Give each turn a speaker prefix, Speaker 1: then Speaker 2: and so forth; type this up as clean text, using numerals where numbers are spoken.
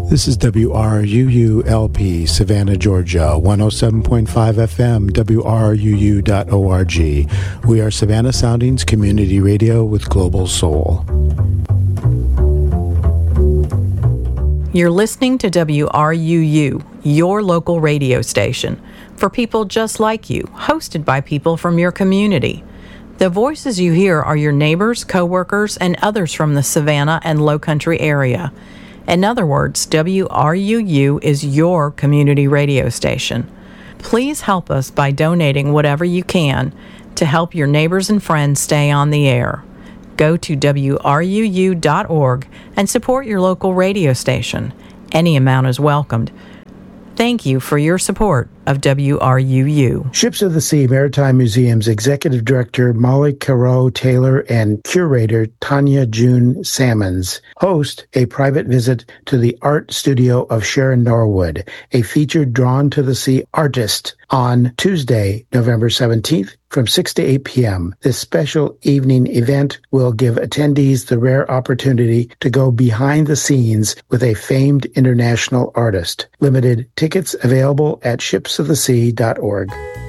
Speaker 1: This is WRUU-LP, Savannah, Georgia, 107.5 FM, WRUU.org. We are Savannah Soundings Community Radio with Global Soul.
Speaker 2: You're listening to WRUU, your local radio station, for people just like you, hosted by people from your community. The voices you hear are your neighbors, coworkers, and others from the Savannah and Lowcountry area. In other words, WRUU is your community radio station. Please help us by donating whatever you can to help your neighbors and friends stay on the air. Go to WRUU.org and support your local radio station. Any amount is welcomed. Thank you for your support of WRUU.
Speaker 1: Ships of the Sea Maritime Museum's Executive Director Molly Caro Taylor and Curator Tanya June Salmons host a private visit to the Art Studio of Sharon Norwood, a featured Drawn to the Sea artist, on Tuesday, November 17th from 6 to 8 p.m. This special evening event will give attendees the rare opportunity to go behind the scenes with a famed international artist. Limited tickets available at shipsofthesea.org.